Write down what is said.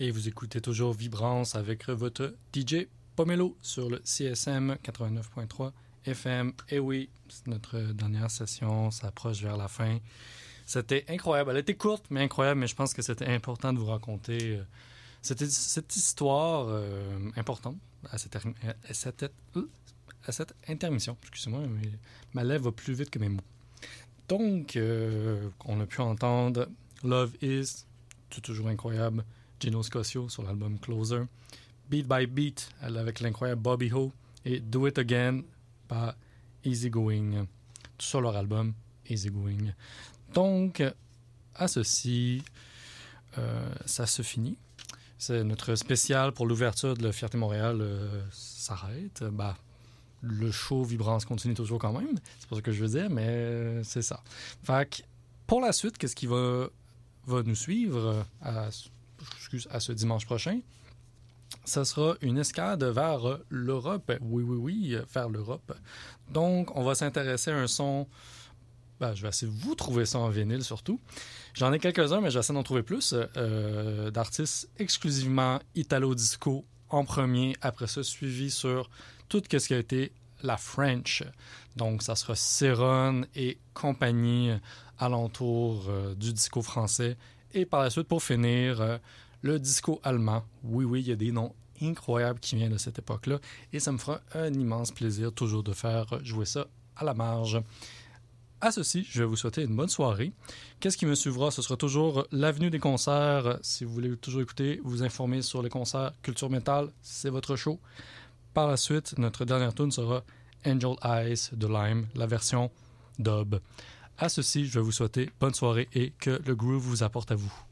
Et vous écoutez toujours Vibrance avec votre DJ Pomelo sur le CSM 89.3 FM. Et oui, c'est notre dernière session, ça approche vers la fin. C'était incroyable. Elle était courte, mais incroyable, mais je pense que c'était important de vous raconter cette histoire importante à cette intermission. Excusez-moi, mais ma lèvre va plus vite que mes mots. Donc, on a pu entendre Love Is, tout toujours incroyable, Gino Scotia sur l'album Closer, Beat by Beat avec l'incroyable Bobby Ho et Do It Again par Easy Going, tout sur leur album Easy Going. Donc, à ceci, ça se finit. C'est notre spécial pour l'ouverture de la Fierté Montréal s'arrête. Le show Vibrance continue toujours quand même. C'est pas ce que je veux dire, mais c'est ça. Fait que, pour la suite, qu'est-ce qui va nous suivre à ce dimanche prochain? Ça sera une escade vers l'Europe. Oui, vers l'Europe. Donc, on va s'intéresser à un son... je vais essayer de vous trouver ça en vinyle, surtout. J'en ai quelques-uns, mais je vais essayer d'en trouver plus. D'artistes exclusivement italo-disco en premier. Après ça, suivi sur tout ce qui a été la French. Donc, ça sera Céron et compagnie alentour du disco français. Et par la suite, pour finir, le disco allemand. Oui, il y a des noms incroyables qui viennent de cette époque-là. Et ça me fera un immense plaisir toujours de faire jouer ça à la marge. À ceci, je vais vous souhaiter une bonne soirée. Qu'est-ce qui me suivra? Ce sera toujours l'avenue des concerts. Si vous voulez toujours écouter, vous informer sur les concerts Culture Metal, c'est votre show. Par la suite, notre dernière tune sera Angel Eyes de Lime, la version dub. À ceci, je vais vous souhaiter bonne soirée et que le groove vous apporte à vous.